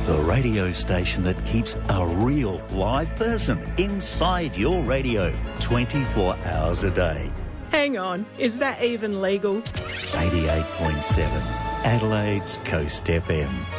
The radio station that keeps a real live person inside your radio 24 hours a day. Hang on, is that even legal? 88.7 Adelaide's Coast FM.